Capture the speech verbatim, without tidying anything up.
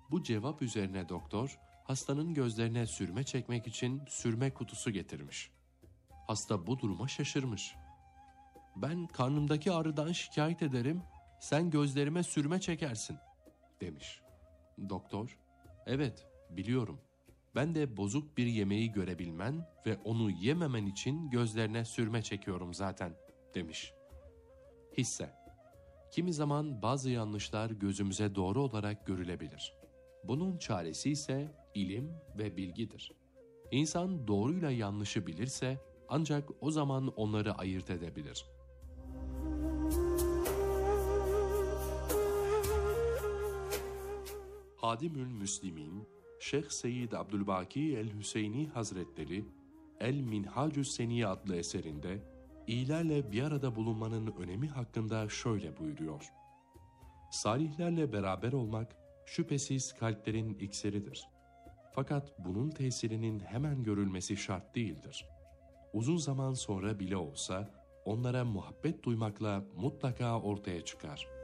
Bu cevap üzerine doktor, hastanın gözlerine sürme çekmek için sürme kutusu getirmiş. Hasta bu duruma şaşırmış. "Ben karnımdaki ağrıdan şikayet ederim, sen gözlerime sürme çekersin," demiş. Doktor, "Evet, biliyorum. Ben de bozuk bir yemeği görebilmen ve onu yememen için gözlerine sürme çekiyorum zaten," demiş. Hisse: kimi zaman bazı yanlışlar gözümüze doğru olarak görülebilir. Bunun çaresi ise ilim ve bilgidir. İnsan doğruyla yanlışı bilirse ancak o zaman onları ayırt edebilir. Hadimül Müslimin, Şeyh Seyyid Abdülbaki el-Hüseyni Hazretleri, El-Minhacü's Seni adlı eserinde, iyilerle bir arada bulunmanın önemi hakkında şöyle buyuruyor: "Salihlerle beraber olmak, şüphesiz kalplerin iksiridir. Fakat bunun tesirinin hemen görülmesi şart değildir. Uzun zaman sonra bile olsa, onlara muhabbet duymakla mutlaka ortaya çıkar."